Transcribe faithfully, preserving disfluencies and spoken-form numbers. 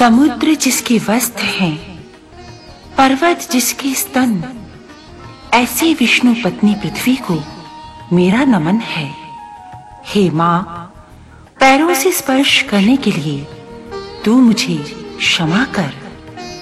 समुद्र जिसके वस्त्र हैं, पर्वत जिसके स्तन, ऐसी विष्णु पत्नी पृथ्वी को मेरा नमन है। हे मां, पैरों से स्पर्श करने के लिए तू मुझे क्षमा कर।